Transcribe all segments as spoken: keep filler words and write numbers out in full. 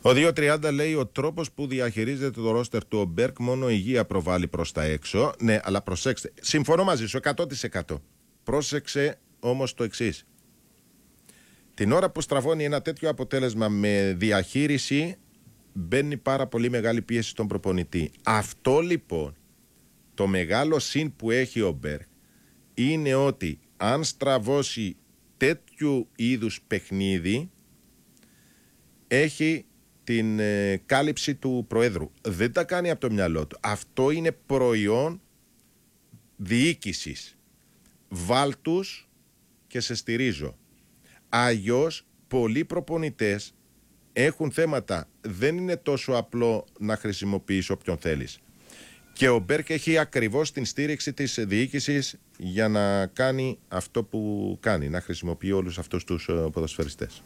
Ο δύο τριάντα λέει ο τρόπος που διαχειρίζεται το ρόστερ του ο Μπέρκ μόνο υγεία προβάλλει προς τα έξω. Ναι, αλλά προσέξτε. Συμφωνώ μαζί σου εκατό τοις εκατό. Πρόσεξε όμως το εξής. Την ώρα που στραβώνει ένα τέτοιο αποτέλεσμα με διαχείριση, μπαίνει πάρα πολύ μεγάλη πίεση στον προπονητή. Αυτό λοιπόν, το μεγάλο συν που έχει ο Μπέρκ, είναι ότι αν στραβώσει τέτοιου είδους παιχνίδι, έχει την ε, κάλυψη του Προέδρου. Δεν τα κάνει από το μυαλό του. Αυτό είναι προϊόν διοίκησης. Βάλτους και σε στηρίζω. Αλλιώς πολλοί προπονητές έχουν θέματα. Δεν είναι τόσο απλό να χρησιμοποιείς όποιον θέλεις. Και ο Μπέρκ έχει ακριβώς την στήριξη της διοίκησης για να κάνει αυτό που κάνει. Να χρησιμοποιεί όλους αυτούς τους uh, ποδοσφαιριστές.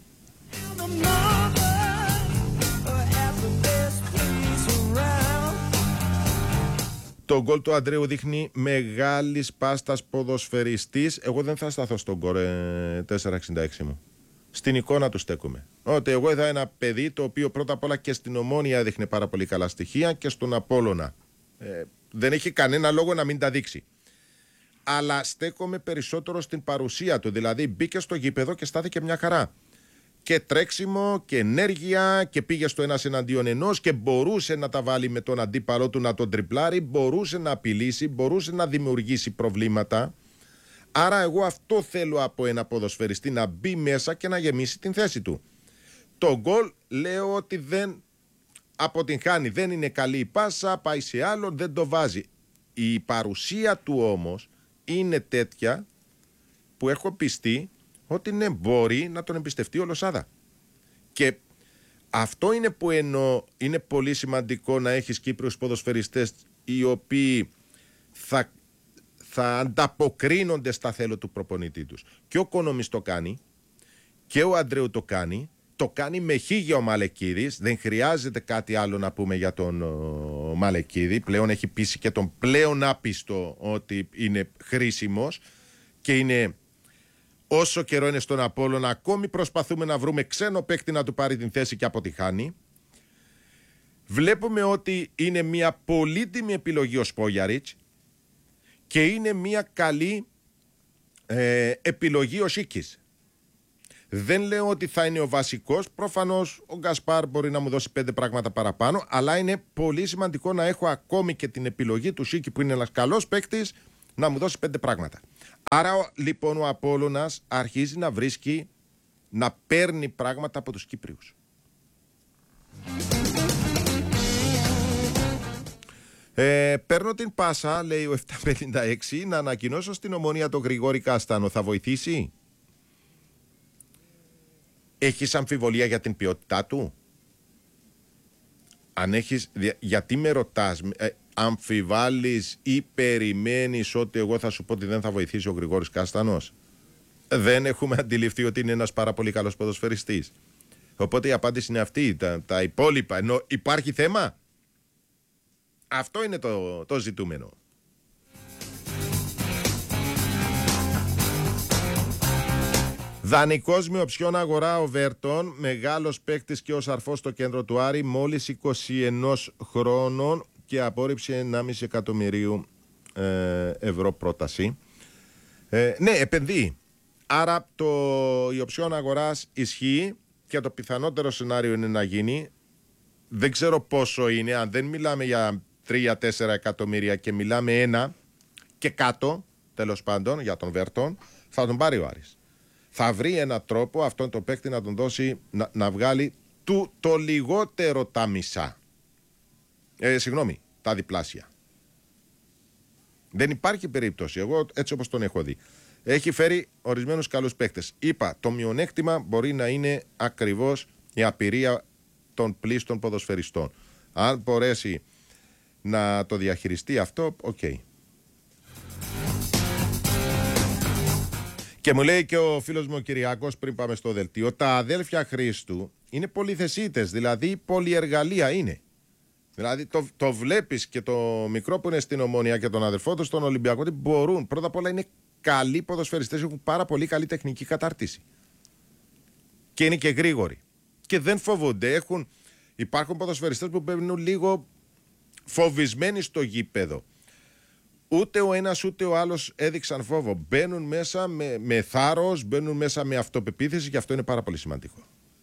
Το γκολ του Αντρέου δείχνει μεγάλης πάστας ποδοσφαιριστής. Εγώ δεν θα σταθώ στον γκολ τετρακόσια εξήντα έξι μου. Στην εικόνα του στέκομαι. Ότι εγώ είδα ένα παιδί το οποίο πρώτα απ' όλα και στην Ομόνοια έδειχνε πάρα πολύ καλά στοιχεία και στον Απόλλωνα. Ε, δεν έχει κανένα λόγο να μην τα δείξει. Αλλά στέκομαι περισσότερο στην παρουσία του. Δηλαδή μπήκε στο γήπεδο και στάθηκε μια χαρά. Και τρέξιμο και ενέργεια και πήγε στο ένας εναντίον ενός και μπορούσε να τα βάλει με τον αντίπαλό του να τον τριπλάρει, μπορούσε να απειλήσει, μπορούσε να δημιουργήσει προβλήματα. Άρα εγώ αυτό θέλω από ένα ποδοσφαιριστή, να μπει μέσα και να γεμίσει την θέση του. Το γκολ λέω ότι δεν αποτυγχάνει, δεν είναι καλή η πάσα, πάει σε άλλον, δεν το βάζει. Η παρουσία του όμως είναι τέτοια που έχω πιστεί ότι ναι, μπορεί να τον εμπιστευτεί ο Λοσάδα. Και αυτό είναι που εννοώ, είναι πολύ σημαντικό να έχεις Κύπριους ποδοσφαιριστές οι οποίοι θα, θα ανταποκρίνονται στα θέλω του προπονητή τους. Και ο Κονομής το κάνει και ο Αντρέου το κάνει. Το κάνει με χίγια ο Μαλεκίδης. Δεν χρειάζεται κάτι άλλο να πούμε για τον ο, Μαλεκίδη. Πλέον έχει πείσει και τον πλέον άπιστο ότι είναι χρήσιμος και είναι, όσο καιρό είναι στον Απόλλωνα, ακόμη προσπαθούμε να βρούμε ξένο παίκτη να του πάρει την θέση και αποτυχάνει. Βλέπουμε ότι είναι μια πολύτιμη επιλογή ο Σπόγιαριτς και είναι μια καλή ε, επιλογή ο Σίκης. Δεν λέω ότι θα είναι ο βασικός. Προφανώς ο Γκασπάρ μπορεί να μου δώσει πέντε πράγματα παραπάνω, αλλά είναι πολύ σημαντικό να έχω ακόμη και την επιλογή του Σίκη, που είναι ένας καλός παίκτης, να μου δώσει πέντε πράγματα. Άρα λοιπόν ο Απόλλωνας αρχίζει να βρίσκει, να παίρνει πράγματα από τους Κύπριους. Ε, παίρνω την πάσα, λέει ο επτακόσια πενήντα έξι, να ανακοινώσω στην Ομονία τον Γρηγόρη Κάστανο. Θα βοηθήσει? Έχεις αμφιβολία για την ποιότητά του? Αν έχεις, γιατί με ρωτάς, ε, αμφιβάλλεις ή περιμένεις ότι εγώ θα σου πω ότι δεν θα βοηθήσει ο Γρηγόρης Κάστανος? Δεν έχουμε αντιληφθεί ότι είναι ένας πάρα πολύ καλός ποδοσφαιριστής. Οπότε η απάντηση είναι αυτή. Τα, τα υπόλοιπα, ενώ υπάρχει θέμα, αυτό είναι το, το ζητούμενο. Δανεικός με οψιόν αγορά ο Βέρτον, μεγάλος παίκτης και ο Σαρφός στο κέντρο του Άρη, μόλις είκοσι ένα χρόνων και απόρριψη ενάμιση εκατομμυρίου ε, ευρώ πρόταση. Ε, ναι, επενδύει. Άρα το, η οψιόν αγοράς ισχύει και το πιθανότερο σενάριο είναι να γίνει. Δεν ξέρω πόσο είναι, αν δεν μιλάμε για τρία τέσσερα εκατομμύρια και μιλάμε ένα και κάτω, τέλος πάντων, για τον Βέρτον, θα τον πάρει ο Άρης. Θα βρει έναν τρόπο αυτόν τον παίκτη να τον δώσει, να, να βγάλει του, το λιγότερο τα μισά. Ε, συγγνώμη, τα διπλάσια. Δεν υπάρχει περίπτωση, εγώ έτσι όπως τον έχω δει. Έχει φέρει ορισμένους καλούς παίκτες. Είπα, το μειονέκτημα μπορεί να είναι ακριβώς η απειρία των πλήστων ποδοσφαιριστών. Αν μπορέσει να το διαχειριστεί αυτό, οκ. Okay. Και μου λέει και ο φίλος μου ο Κυριάκος, πριν πάμε στο δελτίο, τα αδέλφια Χρήστου είναι πολυθεσίτες, δηλαδή πολυεργαλεία είναι. Δηλαδή το, το βλέπεις και το μικρό που είναι στην Ομόνοια και τον αδερφό του στον Ολυμπιακό, ότι μπορούν. Πρώτα απ' όλα είναι καλοί ποδοσφαιριστές, έχουν πάρα πολύ καλή τεχνική κατάρτιση. Και είναι και γρήγοροι. και δεν φοβούνται. Έχουν, υπάρχουν ποδοσφαιριστές που μπαίνουν λίγο φοβισμένοι στο γήπεδο. Ούτε ο ένας ούτε ο άλλος έδειξαν φόβο. Μπαίνουν μέσα με, με θάρρος, μπαίνουν μέσα με αυτοπεποίθηση και αυτό είναι πάρα πολύ σημαντικό.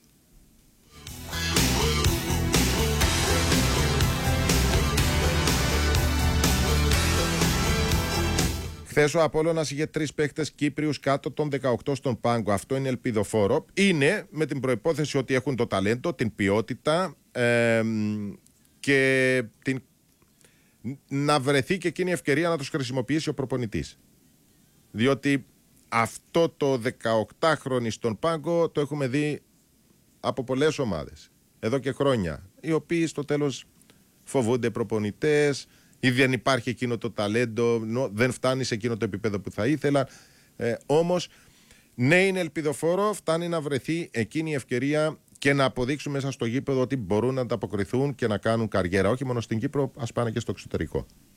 Χθες ο Απόλλωνας είχε τρεις παίχτες Κύπριους κάτω των δεκαοκτώ στον πάγκο. Αυτό είναι ελπιδοφόρο. Είναι με την προϋπόθεση ότι έχουν το ταλέντο, την ποιότητα ε, και την, να βρεθεί και εκείνη η ευκαιρία να τους χρησιμοποιήσει ο προπονητής. Διότι αυτό το δεκαοκτάχρονη στον πάγκο το έχουμε δει από πολλές ομάδες εδώ και χρόνια, οι οποίοι στο τέλος φοβούνται προπονητές ή δεν υπάρχει εκείνο το ταλέντο, δεν φτάνει σε εκείνο το επίπεδο που θα ήθελα. Ε, όμως, ναι, είναι ελπιδοφόρο, φτάνει να βρεθεί εκείνη η ευκαιρία και να αποδείξουν μέσα στο γήπεδο ότι μπορούν να ανταποκριθούν και να κάνουν καριέρα. Όχι μόνο στην Κύπρο, ας πάνε και στο εξωτερικό.